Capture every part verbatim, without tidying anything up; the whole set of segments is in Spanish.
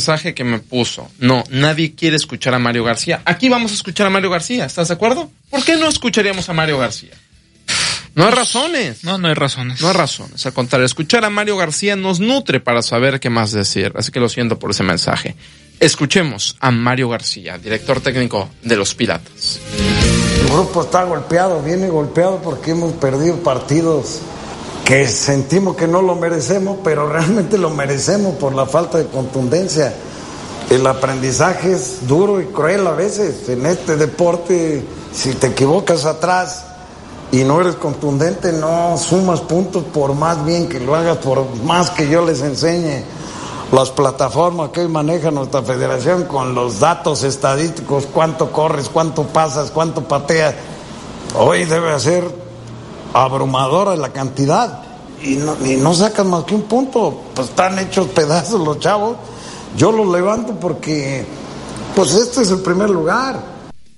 mensaje que me puso, no, nadie quiere escuchar a Mario García. Aquí vamos a escuchar a Mario García, ¿estás de acuerdo? ¿Por qué no escucharíamos a Mario García? No hay razones. No, no hay razones. No hay razones. Al contrario, escuchar a Mario García nos nutre para saber qué más decir. Así que lo siento por ese mensaje. Escuchemos a Mario García, director técnico de los Piratas. El grupo está golpeado, viene golpeado porque hemos perdido partidos que sentimos que no lo merecemos, pero realmente lo merecemos por la falta de contundencia. El aprendizaje es duro y cruel a veces. En este deporte, si te equivocas atrás y no eres contundente, no sumas puntos por más bien que lo hagas, por más que yo les enseñe las plataformas que hoy maneja nuestra federación con los datos estadísticos, cuánto corres, cuánto pasas, cuánto pateas. Hoy debe ser abrumadora la cantidad y no, y no sacas más que un punto, pues están hechos pedazos los chavos. Yo los levanto porque pues este es el primer lugar.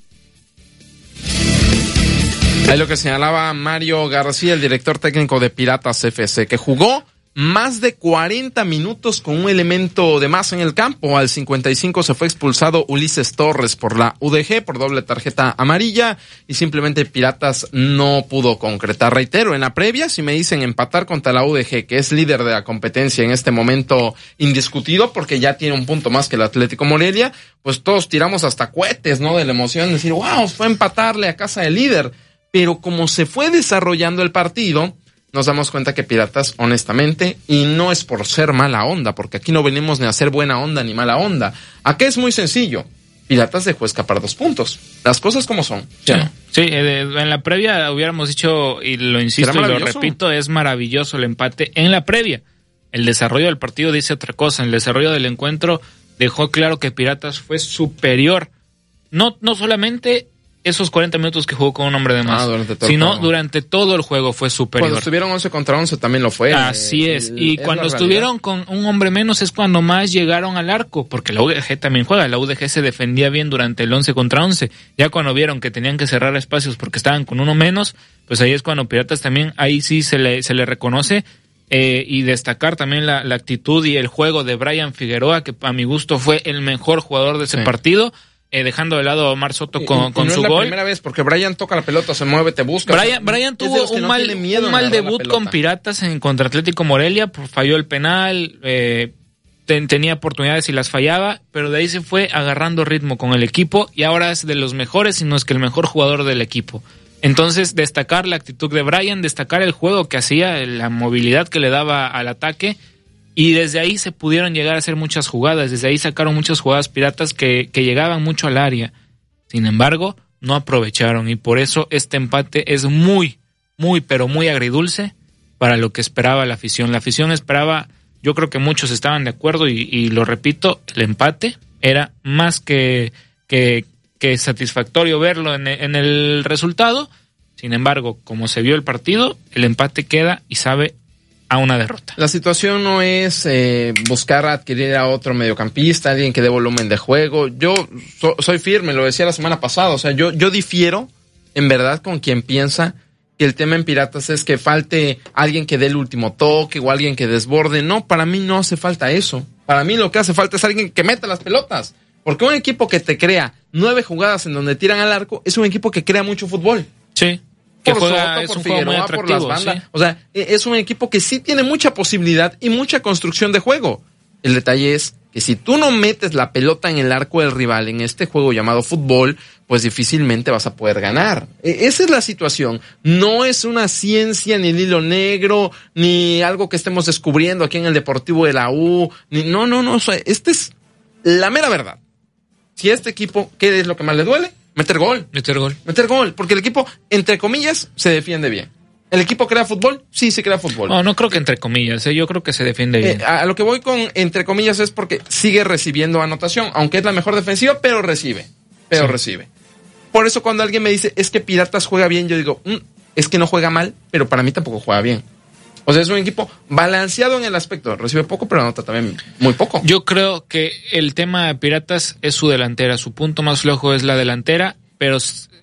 Es lo que señalaba Mario García, el director técnico de Piratas F C, que jugó más de cuarenta minutos con un elemento de más en el campo. Al cincuenta y cinco se fue expulsado Ulises Torres por la U D G, por doble tarjeta amarilla, y simplemente Piratas no pudo concretar. Reitero, en la previa, si me dicen empatar contra la U D G, que es líder de la competencia en este momento indiscutido, porque ya tiene un punto más que el Atlético Morelia, pues todos tiramos hasta cohetes, ¿no? De la emoción, de decir, wow, fue a empatarle a casa del líder. Pero como se fue desarrollando el partido, nos damos cuenta que Piratas, honestamente, y no es por ser mala onda, porque aquí no venimos ni a hacer buena onda ni mala onda. Aquí es muy sencillo. Piratas dejó escapar dos puntos. Las cosas como son. Sí, ¿no? Sí, eh, en la previa hubiéramos dicho, y lo insisto y lo repito, es maravilloso el empate en la previa. El desarrollo del partido dice otra cosa. El desarrollo del encuentro dejó claro que Piratas fue superior. No, no solamente esos cuarenta minutos que jugó con un hombre de más, ah, durante todo sino durante todo el juego fue superior. Cuando estuvieron once contra once también lo fue. Así eh, es, y es cuando estuvieron con un hombre menos es cuando más llegaron al arco, porque la U D G también juega, la U D G se defendía bien durante el once contra once, ya cuando vieron que tenían que cerrar espacios porque estaban con uno menos, pues ahí es cuando Piratas también, ahí sí se le, se le reconoce, eh, y destacar también la, la actitud y el juego de Brian Figueroa, que a mi gusto fue el mejor jugador de ese sí. partido. Eh, dejando de lado a Omar Soto con, y, con y no su es la gol. primera vez, porque Brian toca la pelota, se mueve, te busca. Brian, Brian tuvo un mal, un mal debut con Piratas en contra Atlético Morelia, falló el penal, eh, ten, tenía oportunidades y las fallaba, pero de ahí se fue agarrando ritmo con el equipo y ahora es de los mejores, si no es que el mejor jugador del equipo. Entonces, destacar la actitud de Brian, destacar el juego que hacía, la movilidad que le daba al ataque. Y desde ahí se pudieron llegar a hacer muchas jugadas, desde ahí sacaron muchas jugadas Piratas que, que llegaban mucho al área. Sin embargo, no aprovecharon y por eso este empate es muy, muy, pero muy agridulce para lo que esperaba la afición. La afición esperaba, yo creo que muchos estaban de acuerdo y, y lo repito, el empate era más que, que, que satisfactorio verlo en, en el resultado. Sin embargo, como se vio el partido, el empate queda y sabe a una derrota. La situación no es eh, buscar adquirir a otro mediocampista, alguien que dé volumen de juego. Yo so, soy firme, lo decía la semana pasada, o sea, yo, yo difiero en verdad con quien piensa que el tema en Piratas es que falte alguien que dé el último toque o alguien que desborde. No, para mí no hace falta eso. Para mí lo que hace falta es alguien que meta las pelotas. Porque un equipo que te crea nueve jugadas en donde tiran al arco es un equipo que crea mucho fútbol. Sí. Que por juega, Soto, es por un Figueroa, juego muy atractivo, por las bandas. Sí. O sea, es un equipo que sí tiene mucha posibilidad y mucha construcción de juego. El detalle es que si tú no metes la pelota en el arco del rival en este juego llamado fútbol, pues difícilmente vas a poder ganar. Esa es la situación. No es una ciencia, ni el hilo negro, ni algo que estemos descubriendo aquí en el Deportivo de la U. Ni, no, no, no. O sea, esta es la mera verdad. Si a este equipo, ¿qué es lo que más le duele? Meter gol. Meter gol. Meter gol. Porque el equipo, entre comillas, se defiende bien. ¿El equipo crea fútbol? Sí, sí crea fútbol. No, no creo que entre comillas. ¿eh? Yo creo que se defiende bien. Eh, a lo que voy con entre comillas es porque sigue recibiendo anotación. Aunque es la mejor defensiva, pero recibe. Pero sí. recibe. Por eso cuando alguien me dice, es que Piratas juega bien, yo digo, mm, es que no juega mal, pero para mí tampoco juega bien. O sea, es un equipo balanceado en el aspecto. Recibe poco, pero anota también muy poco. Yo creo que el tema de Piratas es su delantera. Su punto más flojo es la delantera, pero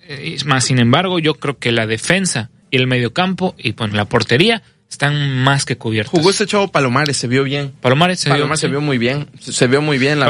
más sin embargo, yo creo que la defensa y el mediocampo y pues la portería están más que cubiertos. Jugó ese chavo Palomares, se vio bien. Palomares se Palomares vio, se vio muy bien. Se vio muy bien. La